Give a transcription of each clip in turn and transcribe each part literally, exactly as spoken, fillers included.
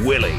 Willie.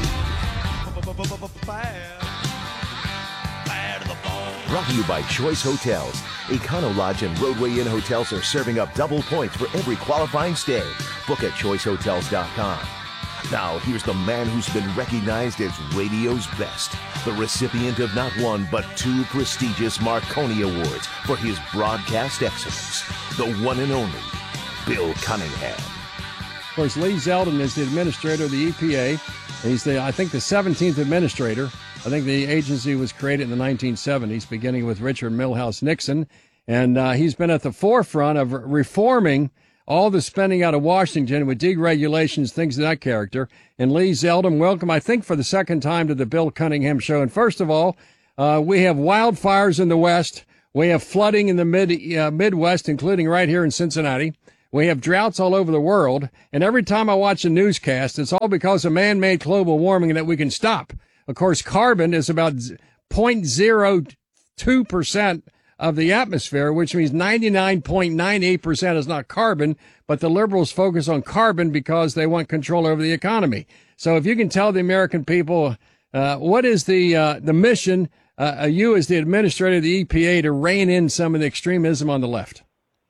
Brought to you by Choice Hotels. Econo Lodge and Roadway Inn hotels are serving up double points for every qualifying stay. Book at choice hotels dot com. Now, here's the man who's been recognized as radio's best, the recipient of not one but two prestigious Marconi Awards for his broadcast excellence, the one and only Bill Cunningham. Of course, Lee Zeldin is the administrator of the E P A. He's the, I think, the seventeenth administrator. I think the agency was created in the nineteen seventies, beginning with Richard Milhouse Nixon. And uh, he's been at the forefront of reforming all the spending out of Washington with deregulations, things of that character. And Lee Zeldin, welcome, I think, for the second time to the Bill Cunningham Show. And first of all, uh, we have wildfires in the West. We have flooding in the mid uh, Midwest, including right here in Cincinnati. We have droughts all over the world. And every time I watch a newscast, it's all because of man-made global warming that we can stop. Of course, carbon is about zero point zero two percent of the atmosphere, which means ninety-nine point nine eight percent is not carbon, but the liberals focus on carbon because they want control over the economy. So if you can tell the American people, uh, what is the uh, the mission, uh, you as the administrator of the E P A, to rein in some of the extremism on the left?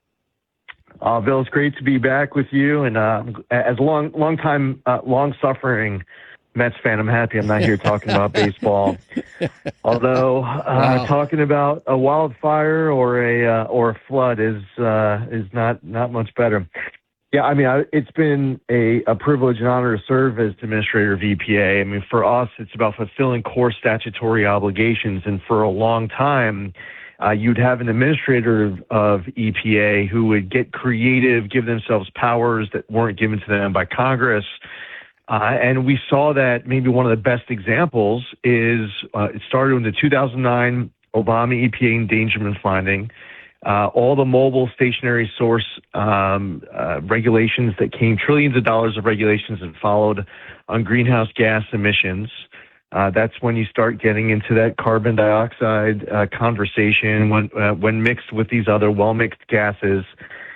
Uh, Bill, it's great to be back with you. And uh, as a long, long time, uh, long-suffering Mets fan, I'm happy I'm not here talking about baseball. Although uh, wow. talking about a wildfire or a uh, or a flood is uh, is not not much better. Yeah, I mean, I, it's been a, a privilege and honor to serve as administrator of E P A. I mean, for us, it's about fulfilling core statutory obligations, and for a long time, uh, you'd have an administrator of, of E P A who would get creative, give themselves powers that weren't given to them by Congress. Uh, and we saw that maybe one of the best examples is uh, it started in the two thousand nine Obama E P A endangerment finding. Uh, all the mobile stationary source um, uh, regulations that came, trillions of dollars of regulations that followed on greenhouse gas emissions. Uh, that's when you start getting into that carbon dioxide uh, conversation when uh, when mixed with these other well-mixed gases.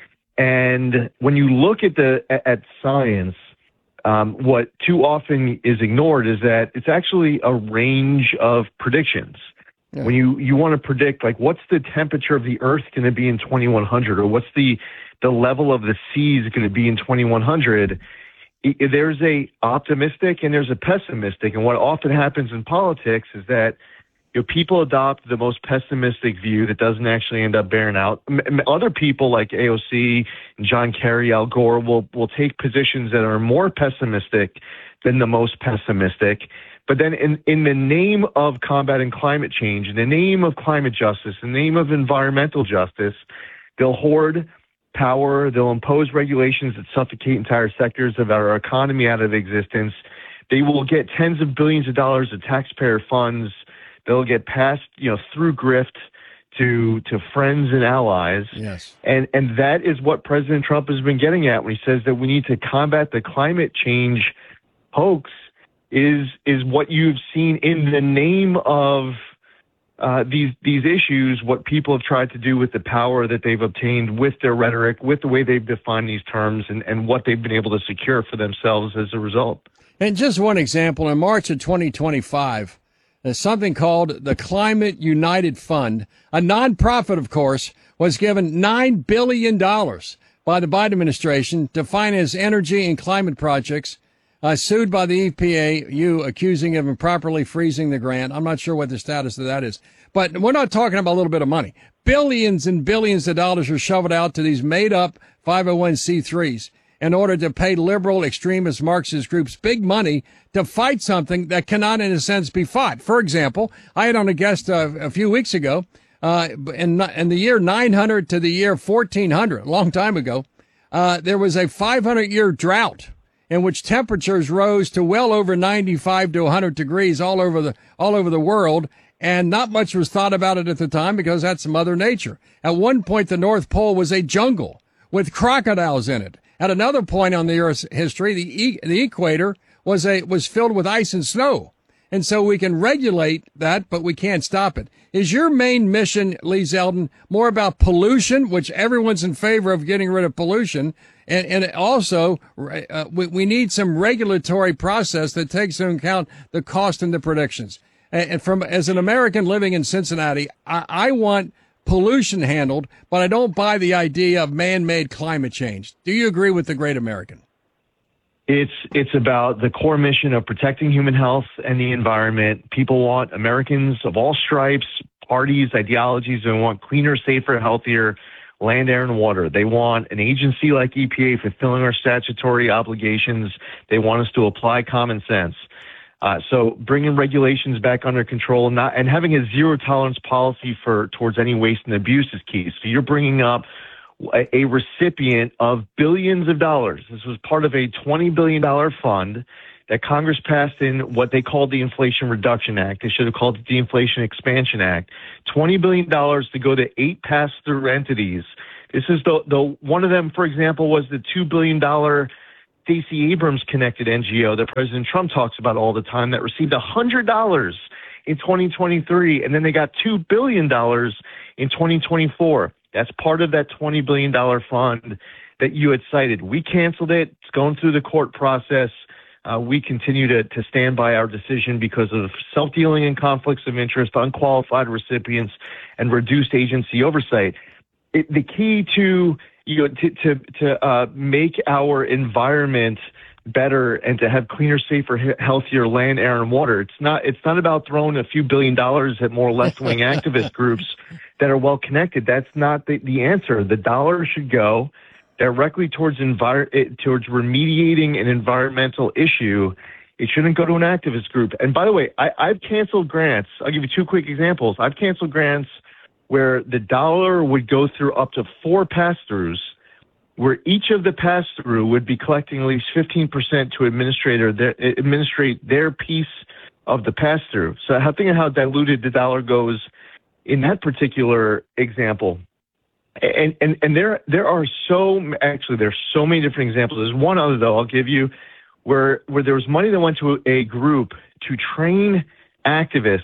And when you look at the at science, Um, what too often is ignored is that it's actually a range of predictions. Yeah. When you, you want to predict, like, what's the temperature of the Earth going to be in twenty-one hundred, or what's the, the level of the seas going to be in twenty-one hundred, it, there's a optimistic and there's a pessimistic. And what often happens in politics is that, you know, people adopt the most pessimistic view that doesn't actually end up bearing out. Other people like A O C, John Kerry, Al Gore will will take positions that are more pessimistic than the most pessimistic. But then in, in the name of combating climate change, in the name of climate justice, in the name of environmental justice, they'll hoard power. They'll impose regulations that suffocate entire sectors of our economy out of existence. They will get tens of billions of dollars of taxpayer funds. They'll get passed, you know, through grift to to friends and allies. Yes. And and that is what President Trump has been getting at when he says that we need to combat the climate change hoax, is is what you've seen in the name of uh, these these issues, what people have tried to do with the power that they've obtained with their rhetoric, with the way they've defined these terms, and, and what they've been able to secure for themselves as a result. And just one example, in March of twenty twenty-five, there's something called the Climate United Fund, a nonprofit, of course, was given nine billion dollars by the Biden administration to finance energy and climate projects, uh, sued by the E P A U, accusing of improperly freezing the grant. I'm not sure what the status of that is. But we're not talking about a little bit of money. Billions and billions of dollars are shoveled out to these made-up five oh one c threes in order to pay liberal, extremist, Marxist groups big money to fight something that cannot, in a sense, be fought. For example, I had on a guest uh, a few weeks ago, uh, in, in the year nine hundred to the year fourteen hundred, a long time ago, uh, there was a five hundred year drought in which temperatures rose to well over ninety-five to one hundred degrees all over the, all over the world. And not much was thought about it at the time because that's Mother Nature. At one point, the North Pole was a jungle with crocodiles in it. At another point on the Earth's history, the e- the equator was a was filled with ice and snow. And so we can regulate that, but we can't stop it. Is your main mission, Lee Zeldin, more about pollution, which everyone's in favor of getting rid of pollution, And, and also, uh, we, we need some regulatory process that takes into account the cost and the predictions. And, and from as an American living in Cincinnati, I, I want pollution handled, but I don't buy the idea of man-made climate change. Do you agree with the great American? It's it's about the core mission of protecting human health and the environment. People want Americans of all stripes, parties, ideologies, and want cleaner, safer, healthier land, air, and water. They want an agency like E P A fulfilling our statutory obligations. They want us to apply common sense. Uh, so bringing regulations back under control, not and having a zero tolerance policy for towards any waste and abuse is key. So you're bringing up a, a recipient of billions of dollars. This was part of a twenty billion dollars fund that Congress passed in what they called the Inflation Reduction Act. They should have called it the Inflation Expansion Act. twenty billion dollars to go to eight pass-through entities. This is the, the one of them, for example, was the two billion dollars Stacey Abrams connected N G O that President Trump talks about all the time that received one hundred dollars in twenty twenty-three, and then they got two billion dollars in twenty twenty-four. That's part of that twenty billion dollars fund that you had cited. We canceled it. It's going through the court process. Uh, we continue to, to stand by our decision because of self-dealing and conflicts of interest, unqualified recipients, and reduced agency oversight. It, the key to you know to to, to uh, make our environment better and to have cleaner, safer, healthier land, air, and water. It's not it's not about throwing a few billion dollars at more left-wing activist groups that are well connected. That's not the, the answer. The dollar should go directly towards envir- towards remediating an environmental issue. It shouldn't go to an activist group. And by the way, I, I've canceled grants. I'll give you two quick examples. I've canceled grants where the dollar would go through up to four pass-throughs, where each of the pass-through would be collecting at least fifteen percent to administrator their, administrate their piece of the pass-through. So how, think of how diluted the dollar goes in that particular example. And, and, and there, there are so, actually, there's so many different examples. There's one other, though, I'll give you, where, where there was money that went to a group to train activists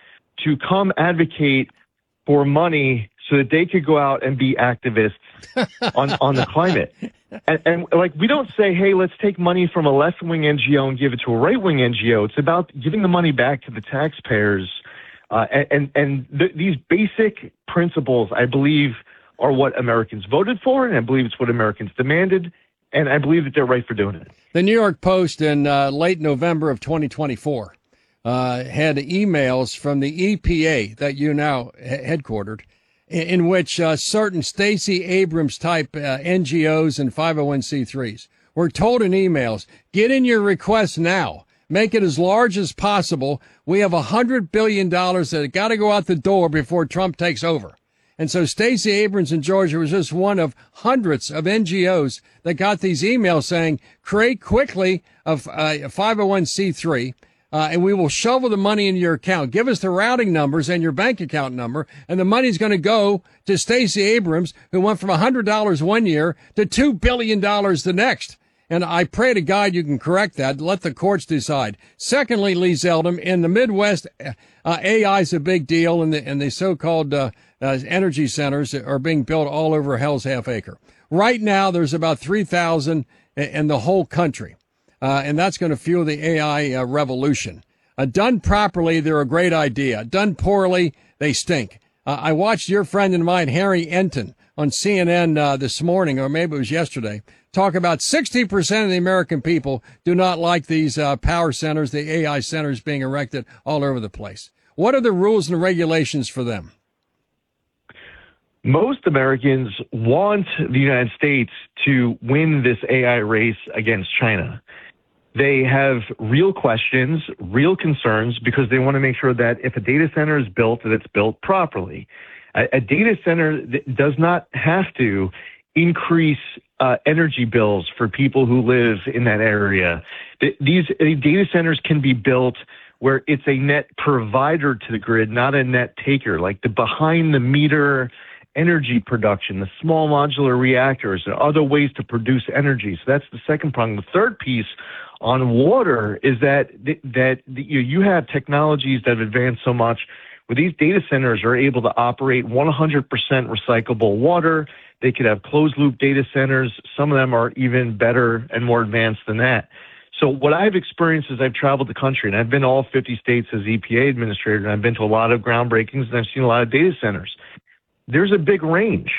to come advocate for money so that they could go out and be activists on, on the climate. And, and like, we don't say, hey, let's take money from a left-wing N G O and give it to a right-wing N G O. It's about giving the money back to the taxpayers. Uh, and and, and th- these basic principles, I believe, are what Americans voted for, and I believe it's what Americans demanded, and I believe that they're right for doing it. The New York Post in uh, late November of twenty twenty-four uh, had emails from the E P A that you now headquartered, in, in which uh, certain Stacey Abrams type uh, N G Os and five oh one c threes were told in emails, get in your request now. Make it as large as possible. We have one hundred billion dollars that got to go out the door before Trump takes over. And so Stacey Abrams in Georgia was just one of hundreds of N G Os that got these emails saying, create quickly a, a five oh one c three, uh, and we will shovel the money into your account. Give us the routing numbers and your bank account number, and the money's going to go to Stacey Abrams, who went from one hundred dollars one year to two billion dollars the next. And I pray to God you can correct that. Let the courts decide. Secondly, Lee Zeldin, in the Midwest, uh, A I is a big deal, and the, and the so-called uh, uh, energy centers are being built all over Hell's Half Acre. Right now, there's about three thousand in the whole country, uh, and that's going to fuel the A I uh, revolution. Uh, done properly, they're a great idea. Done poorly, they stink. Uh, I watched your friend and mine, Harry Enton, on C N N uh, this morning, or maybe it was yesterday, talk about sixty percent of the American people do not like these uh, power centers, the A I centers being erected all over the place. What are the rules and regulations for them? Most Americans want the United States to win this A I race against China. They have real questions, real concerns, because they want to make sure that if a data center is built, that it's built properly. A, a data center does not have to increase uh, energy bills for people who live in that area. These data centers can be built where it's a net provider to the grid, not a net taker, like the behind the meter energy production, the small modular reactors, and other ways to produce energy. So that's the second prong. The third piece on water is that that you have technologies that have advanced so much where these data centers are able to operate one hundred percent recyclable water. They could have closed-loop data centers. Some of them are even better and more advanced than that. So what I've experienced as I've traveled the country, and I've been to all fifty states as E P A administrator, and I've been to a lot of groundbreakings, and I've seen a lot of data centers. There's a big range.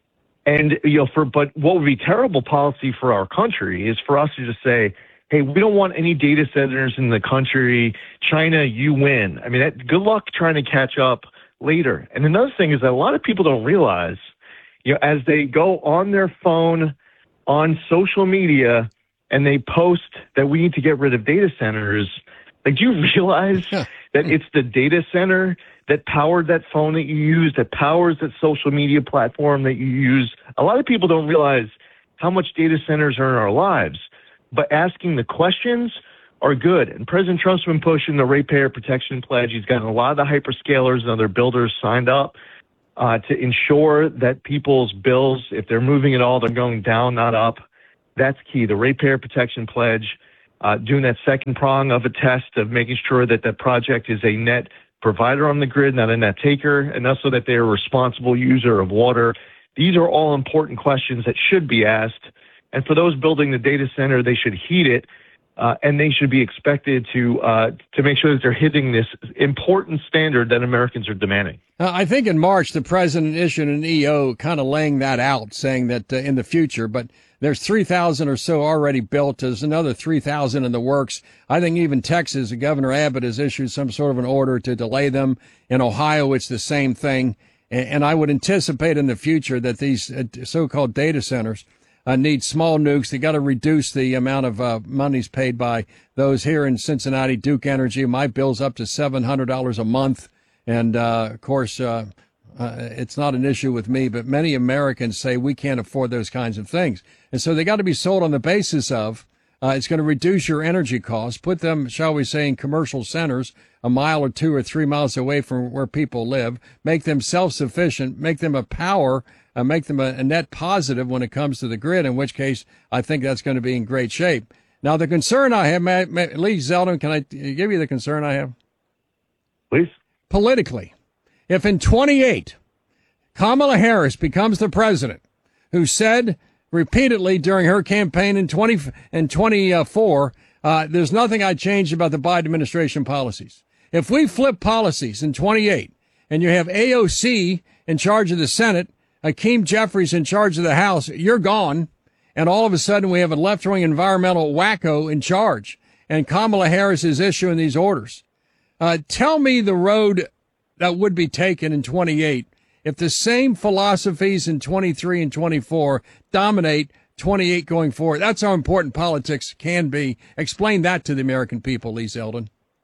And, you know, for, but what would be terrible policy for our country is for us to just say, hey, we don't want any data centers in the country. China, you win. I mean, that, good luck trying to catch up later. And another thing is that a lot of people don't realize, you know, as they go on their phone, on social media, and they post that we need to get rid of data centers, like, do you realize that it's the data center that powered that phone that you use, that powers that social media platform that you use? A lot of people don't realize how much data centers are in our lives, but asking the questions are good. And President Trump's been pushing the ratepayer protection pledge. He's gotten a lot of the hyperscalers and other builders signed up uh, to ensure that people's bills, if they're moving at all, they're going down, not up. That's key. The ratepayer protection pledge, uh, doing that second prong of a test of making sure that the project is a net provider on the grid, not a net taker, and also that they're a responsible user of water. These are all important questions that should be asked. And for those building the data center, they should heed it, uh, and they should be expected to uh, to make sure that they're hitting this important standard that Americans are demanding. Uh, I think in March, the president issued an E O kind of laying that out, saying that uh, in the future, but there's three thousand or so already built. There's another three thousand in the works. I think even Texas, Governor Abbott has issued some sort of an order to delay them. In Ohio, it's the same thing. And, and I would anticipate in the future that these uh, so-called data centers uh, need small nukes. They got to reduce the amount of uh, monies paid by those here in Cincinnati, Duke Energy. My bill's up to seven hundred dollars a month. And, uh, of course, uh, uh, it's not an issue with me, but many Americans say we can't afford those kinds of things. And so they got to be sold on the basis of uh, it's going to reduce your energy costs, put them, shall we say, in commercial centers a mile or two or three miles away from where people live, make them self-sufficient, make them a power, uh, make them a, a net positive when it comes to the grid, in which case I think that's going to be in great shape. Now, the concern I have, may, may, Lee Zeldin, can I give you the concern I have? Please. Politically, if in twenty-eight Kamala Harris becomes the president, who said repeatedly during her campaign in twenty and twenty-four, uh, there's nothing I'd change about the Biden administration policies. If we flip policies in twenty-eight and you have A O C in charge of the Senate, Hakeem Jeffries in charge of the House, you're gone. And all of a sudden we have a left-wing environmental wacko in charge. And Kamala Harris is issuing these orders. Uh, tell me the road that would be taken in twenty-eight if the same philosophies in twenty-three and twenty-four dominate twenty-eight going forward. That's how important politics can be. Explain that to the American people, Lee Zeldin.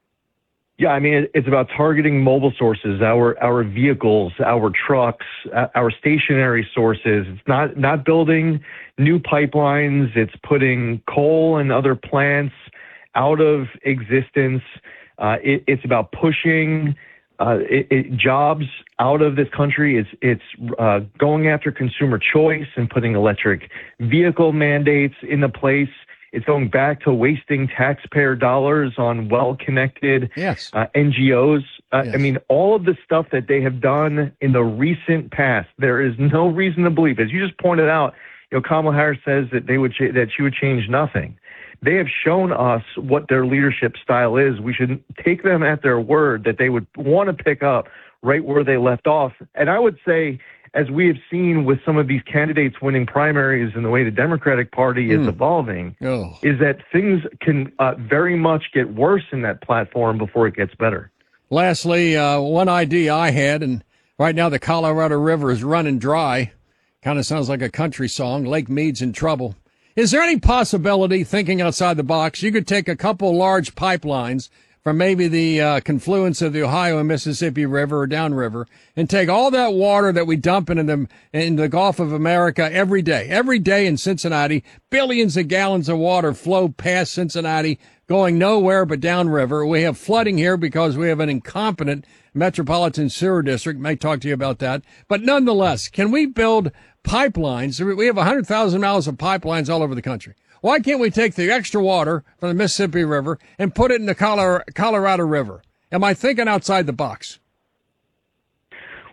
Yeah, I mean, it's about targeting mobile sources, our our vehicles, our trucks, our stationary sources. It's not not building new pipelines. It's putting coal and other plants out of existence. Uh, it, it's about pushing uh, it, it, jobs out of this country. It's it's uh, going after consumer choice and putting electric vehicle mandates into place. It's going back to wasting taxpayer dollars on well-connected yes. uh, N G Os. Uh, yes. I mean, all of the stuff that they have done in the recent past, there is no reason to believe. As you just pointed out, you know, Kamala Harris says that they would ch- that she would change nothing. They have shown us what their leadership style is. We should take them at their word that they would want to pick up right where they left off. And I would say, as we have seen with some of these candidates winning primaries and the way the Democratic Party is mm. evolving, oh. is that things can uh, very much get worse in that platform before it gets better. Lastly, uh, one idea I had, and right now the Colorado River is running dry. Kind of sounds like a country song. Lake Mead's in trouble. Is there any possibility, thinking outside the box, you could take a couple large pipelines from maybe the uh, confluence of the Ohio and Mississippi River or downriver and take all that water that we dump into the, in the Gulf of America every day? Every day in Cincinnati, billions of gallons of water flow past Cincinnati, going nowhere but downriver. We have flooding here because we have an incompetent metropolitan sewer district. May talk to you about that. But nonetheless, can we build pipelines? We have one hundred thousand miles of pipelines all over the country. Why can't we take the extra water from the Mississippi River and put it in the Colorado River? Am I thinking outside the box?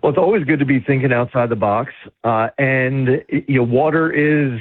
Well, it's always good to be thinking outside the box. Uh, and, you know, water is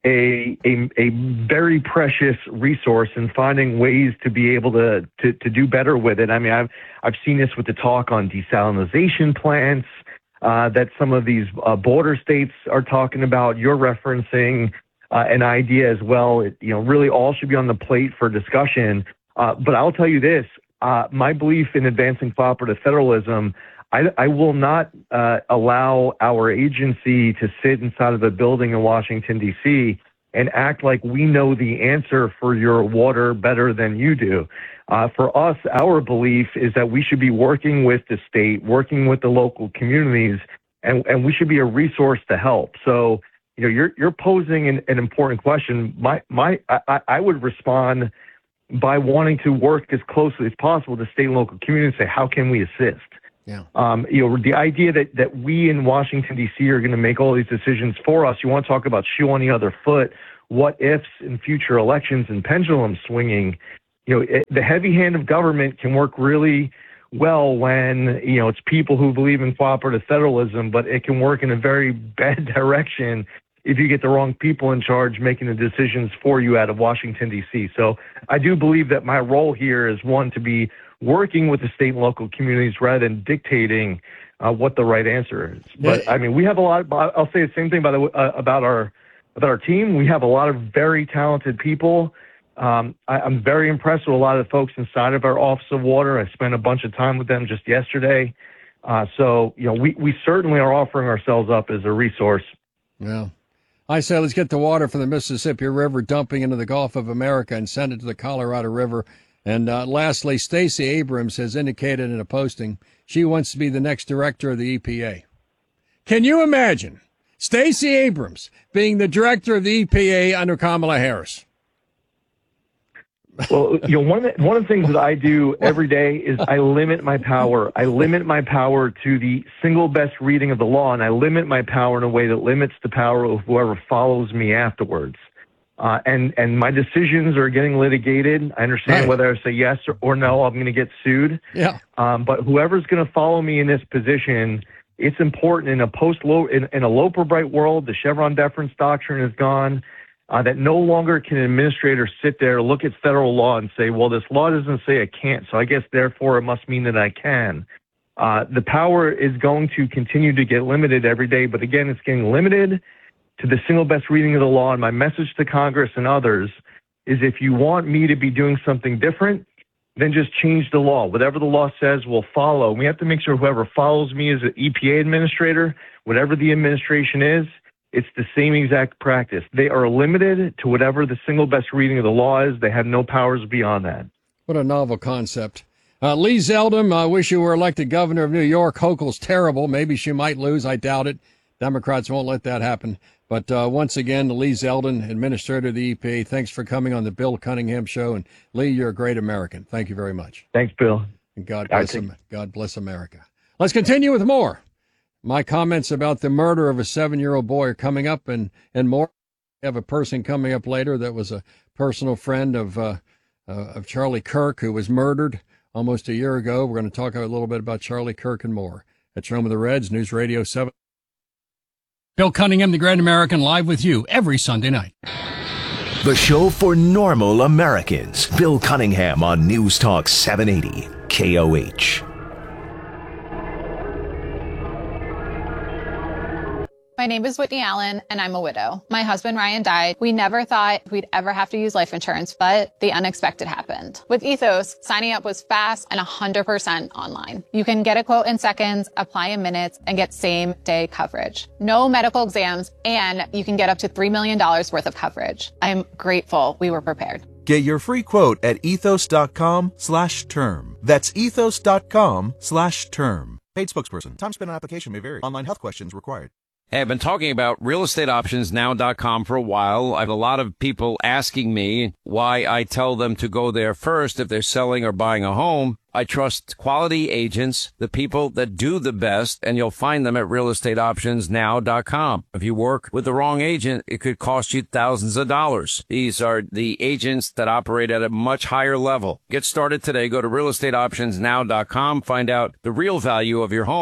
a, a, a very precious resource, and finding ways to be able to, to, to do better with it. I mean, I've, I've seen this with the talk on desalination plants, uh, that some of these uh, border states are talking about. You're referencing uh, an idea as well. It, you know, really all should be on the plate for discussion. Uh, but I'll tell you this, uh, my belief in advancing cooperative federalism, I, I will not uh, allow our agency to sit inside of a building in Washington, D C and act like we know the answer for your water better than you do. Uh, for us, our belief is that we should be working with the state, working with the local communities, and, and we should be a resource to help. So, you know, you're you're posing an, an important question. My my I, I would respond by wanting to work as closely as possible with the state and local communities and say, how can we assist? Yeah. Um, you know, the idea that, that we in Washington, D C are going to make all these decisions for us. You want to talk about shoe on the other foot, what ifs in future elections and pendulum swinging. You know, it, the heavy hand of government can work really well when, you know, it's people who believe in cooperative federalism, but it can work in a very bad direction if you get the wrong people in charge making the decisions for you out of Washington, D C. So I do believe that my role here is one to be working with the state and local communities rather than dictating uh, what the right answer is. But I mean, we have a lot. I'll say the same thing by the uh, about our about our team. We have a lot of very talented people. Um, I, I'm very impressed with a lot of the folks inside of our Office of Water. I spent a bunch of time with them just yesterday. Uh, so you know, we we certainly are offering ourselves up as a resource. Yeah. I say let's get the water from the Mississippi River dumping into the Gulf of America and send it to the Colorado River. And uh, lastly, Stacey Abrams has indicated in a posting she wants to be the next director of the E P A. Can you imagine Stacey Abrams being the director of the E P A under Kamala Harris? Well, you know, one of the, one of the things that I do every day is I limit my power. I limit my power to the single best reading of the law, and I limit my power in a way that limits the power of whoever follows me afterwards. Uh, and, and my decisions are getting litigated. I understand right. whether I say yes or, or no, I'm going to get sued. Yeah. Um, but whoever's going to follow me in this position, it's important in a post low in, in a Loper Bright world. The Chevron deference doctrine is gone. Uh, that no longer can an administrator sit there, look at federal law and say, well, this law doesn't say I can't, so I guess therefore it must mean that I can. Uh, the power is going to continue to get limited every day, but again, it's getting limited to the single best reading of the law. And my message to Congress and others is if you want me to be doing something different, then just change the law. Whatever the law says, we'll follow. We have to make sure whoever follows me as an E P A administrator, whatever the administration is, it's the same exact practice. They are limited to whatever the single best reading of the law is. They have no powers beyond that. What a novel concept. Uh, Lee Zeldin, I wish you were elected governor of New York. Hochul's terrible. Maybe she might lose. I doubt it. Democrats won't let that happen. But uh, once again, Lee Zeldin, administrator of the E P A, thanks for coming on the Bill Cunningham Show. And Lee, you're a great American. Thank you very much. Thanks, Bill. And God bless, Am- God bless America. Let's continue with more. My comments about the murder of a seven-year-old boy are coming up, and, and more. I have a person coming up later that was a personal friend of uh, uh, of Charlie Kirk, who was murdered almost a year ago. We're going to talk a little bit about Charlie Kirk and more. At Home of the Reds, News Radio seven. Bill Cunningham, the Great American, live with you every Sunday night. The show for normal Americans. Bill Cunningham on News Talk seven eighty K O H. My name is Whitney Allen, and I'm a widow. My husband, Ryan, died. We never thought we'd ever have to use life insurance, but the unexpected happened. With Ethos, signing up was fast and one hundred percent online. You can get a quote in seconds, apply in minutes, and get same-day coverage. No medical exams, and you can get up to three million dollars worth of coverage. I'm grateful we were prepared. Get your free quote at ethos.com slash term. That's ethos.com slash term. Paid spokesperson. Time spent on application may vary. Online health questions required. Hey, I've been talking about real estate options now dot com for a while. I have a lot of people asking me why I tell them to go there first if they're selling or buying a home. I trust quality agents, the people that do the best, and you'll find them at real estate options now dot com. If you work with the wrong agent, it could cost you thousands of dollars. These are the agents that operate at a much higher level. Get started today. Go to real estate options now dot com. Find out the real value of your home.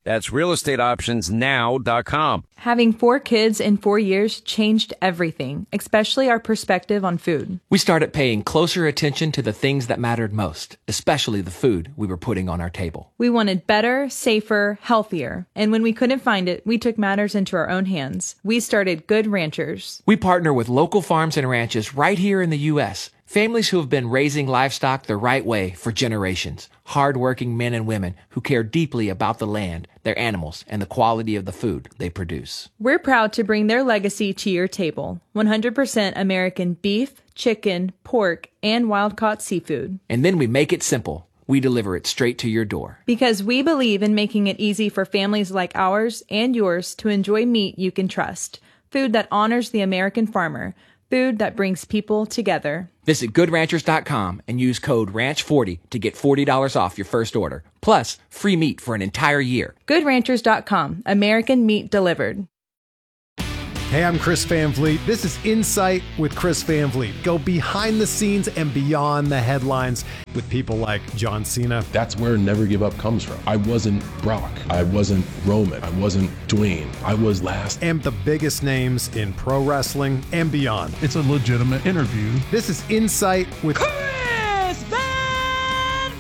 That's real estate options now dot com. Having four kids in four years changed everything, especially our perspective on food. We started paying closer attention to the things that mattered most, especially the food we were putting on our table. We wanted better, safer, healthier. And when we couldn't find it, we took matters into our own hands. We started Good Ranchers. We partner with local farms and ranches right here in the U S, families who have been raising livestock the right way for generations. Hard-working men and women who care deeply about the land, their animals, and the quality of the food they produce. We're proud to bring their legacy to your table. one hundred percent American beef, chicken, pork, and wild-caught seafood. And then we make it simple. We deliver it straight to your door. Because we believe in making it easy for families like ours and yours to enjoy meat you can trust. Food that honors the American farmer. Food that brings people together. Visit good ranchers dot com and use code ranch forty to get forty dollars off your first order. Plus, free meat for an entire year. good ranchers dot com. American meat delivered. Hey, I'm Chris Van Vliet. This is Insight with Chris Van Vliet. Go behind the scenes and beyond the headlines with people like John Cena. That's where Never Give Up comes from. I wasn't Brock. I wasn't Roman. I wasn't Dwayne. I was last. And the biggest names in pro wrestling and beyond. It's a legitimate interview. This is Insight with Chris Van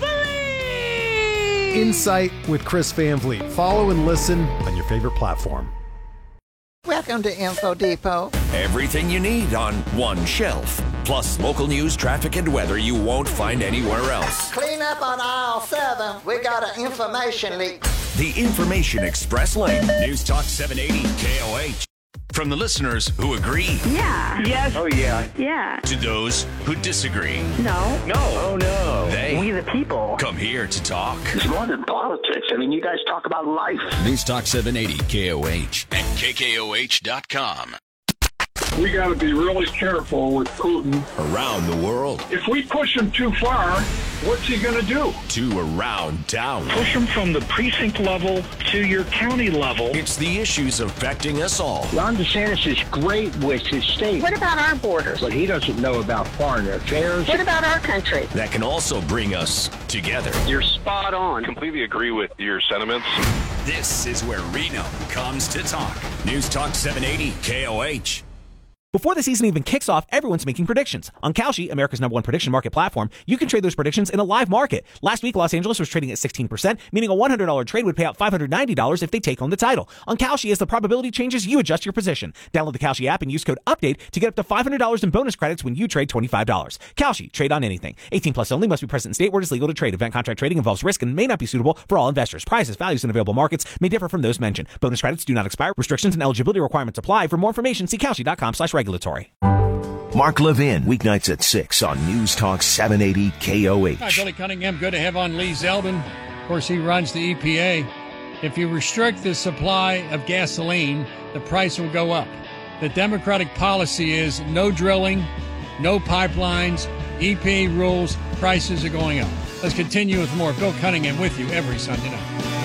Vliet. Insight with Chris Van Vliet. Follow and listen on your favorite platform. Welcome to Info Depot. Everything you need on one shelf. Plus local news, traffic, and weather you won't find anywhere else. Clean up on aisle seven. We got an information leak. The Information Express Lane. News Talk seven eighty K O H. From the listeners who agree. Yeah. Yes. Oh, yeah. Yeah. To those who disagree. No. No. Oh, no. They. We the people. Come here to talk. It's more than politics. I mean, you guys talk about life. News Talk seven eighty K O H and K K O H dot com. We got to be really careful with Putin. Around the world. If we push him too far, what's he going to do? To around town. Push him from the precinct level to your county level. It's the issues affecting us all. Ron DeSantis is great with his state. What about our borders? But he doesn't know about foreign affairs. What about our country? That can also bring us together. You're spot on. Completely agree with your sentiments. This is where Reno comes to talk. News Talk seven eighty K O H. Before the season even kicks off, everyone's making predictions. On Kalshi, America's number one prediction market platform, you can trade those predictions in a live market. Last week, Los Angeles was trading at sixteen percent, meaning a one hundred dollars trade would pay out five hundred ninety dollars if they take home the title. On Kalshi, as the probability changes, you adjust your position. Download the Kalshi app and use code UPDATE to get up to five hundred dollars in bonus credits when you trade twenty-five dollars. Kalshi, trade on anything. eighteen plus only, must be present in state where it is legal to trade. Event contract trading involves risk and may not be suitable for all investors. Prices, values, and available markets may differ from those mentioned. Bonus credits do not expire. Restrictions and eligibility requirements apply. For more information, see Kalshi dot com slash regulatory. Mark Levin, weeknights at six on News Talk seven eighty K O H. Hi, Billy Cunningham. Good to have on Lee Zeldin. Of course, he runs the E P A. If you restrict the supply of gasoline, the price will go up. The Democratic policy is no drilling, no pipelines, E P A rules, prices are going up. Let's continue with more. Bill Cunningham with you every Sunday night.